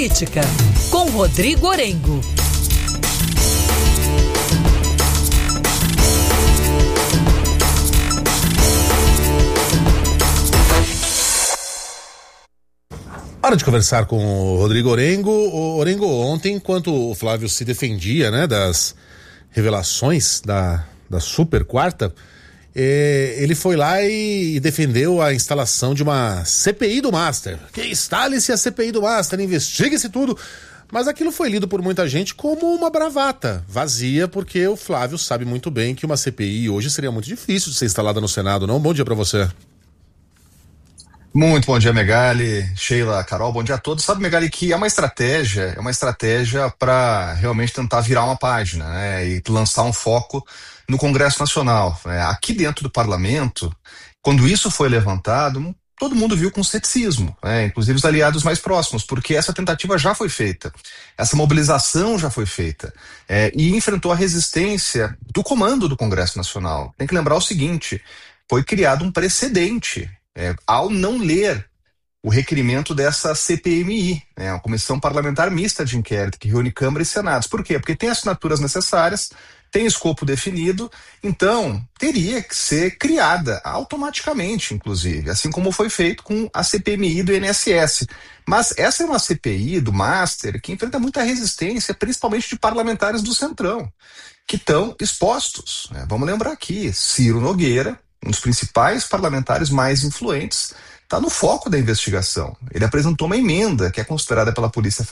Política, com Rodrigo Orengo. Hora de conversar com o Rodrigo Orengo. Orengo, ontem, enquanto o Flávio se defendia, né, das revelações da super quarta, ele foi lá e defendeu a instalação de uma CPI do Master. Que instale-se a CPI do Master, investigue-se tudo. Mas aquilo foi lido por muita gente como uma bravata vazia, porque o Flávio sabe muito bem que uma CPI hoje seria muito difícil de ser instalada no Senado, não? Bom dia pra você. Muito bom dia, Megali, Sheila, Carol, bom dia a todos. Sabe, Megali, que é uma estratégia para realmente tentar virar uma página, né, e lançar um foco no Congresso Nacional, né? Aqui dentro do parlamento, quando isso foi levantado, todo mundo viu com ceticismo, né, inclusive os aliados mais próximos, porque essa tentativa já foi feita, essa mobilização já foi feita, e enfrentou a resistência do comando do Congresso Nacional. Tem que lembrar o seguinte, foi criado um precedente ao não ler o requerimento dessa CPMI, né, a Comissão Parlamentar Mista de Inquérito, que reúne Câmara e Senados. Por quê? Porque tem assinaturas necessárias, tem escopo definido, então teria que ser criada automaticamente, inclusive, assim como foi feito com a CPMI do INSS. Mas essa é uma CPI do Master que enfrenta muita resistência, principalmente de parlamentares do Centrão, que estão expostos, né? Vamos lembrar aqui, Ciro Nogueira, um dos principais parlamentares mais influentes, está no foco da investigação. Ele apresentou uma emenda que é considerada pela Polícia